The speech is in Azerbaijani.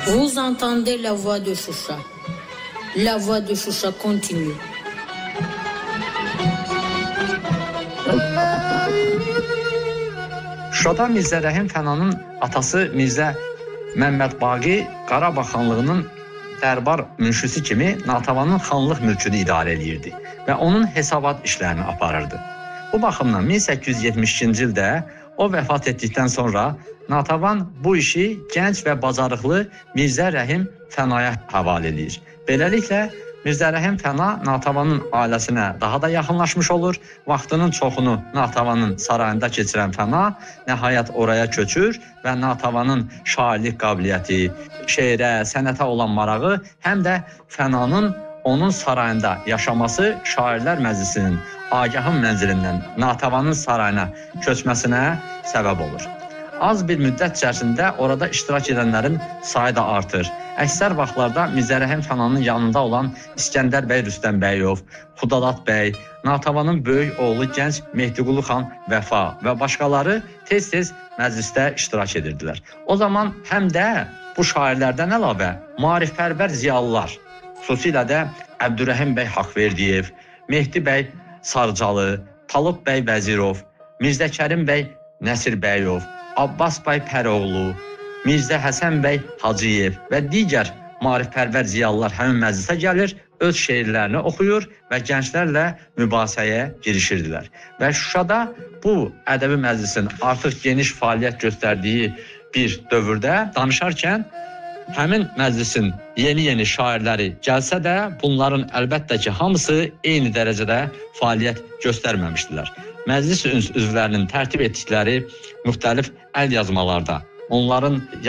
Vous entendez la voix de Choucha. La voix de Choucha continue. Şuşada Mirzə Rəhim Fənanın atası Mirzə Məmməd Baqi Qarabağ xanlığının dərbar münşisi kimi Natavanın xanlıq mülkünü idarə edirdi və onun hesabat işlərini aparırdı. Bu baxımdan 1872-ci ildə o vəfat etdikdən sonra Natavan bu işi gənc və bacarıqlı Mirzə Rəhim Fənaya həvalə edir. Beləliklə Mirzə Rəhim Fəna Natavanın ailəsinə daha da yaxınlaşmış olur. Vaxtının çoxunu Natavanın sarayında keçirən Fəna nəhayət oraya köçür və Natavanın şairlik qabiliyyəti, şeirə, sənətə olan marağı, həm də Fənanın onun sarayında yaşaması Şairlər Məclisinin Agahın mənzilindən Natavanın sarayına köçməsinə səbəb olur. Az bir müddət içərisində orada iştirak edənlərin sayı da artır. Əksər vaxtlarda Mirzə Rəhim Fənanın yanında olan İskəndər bəy Rüstəmbəyov, Xudalat bəy, Natavanın böyük oğlu gənc Mehdiqulu xan Vəfa və başqaları tez-tez məclisdə iştirak edirdilər. O zaman həm də bu şairlərdən əlavə maarifpərvər ziyalılar, xüsusilə də Əbdürrəhim bəy Haqverdiyev, Mehdi bəy Sarcalı, Talib bəy Vəzirov, Mirzə Kərim bəy Nəsir bəyov, Abbas bəy Pəroğlu, Mirzə Həsən bəy Hacıyev və digər maarifpərvər ziyalılar həmin məclisə gəlir, öz şeirlərini oxuyur və gənclərlə mübahisəyə girişirdilər. Və Şuşada bu ədəbi məclisin artıq geniş fəaliyyət göstərdiyi bir dövrdə danışarkən həmin məclisin yeni şairləri gəlsə də bunların əlbəttə ki, hamısı eyni dərəcədə fəaliyyət göstərməmişdilər. Məclis üzvlərinin tərtib etdikləri müxtəlif əl yazmalarda onların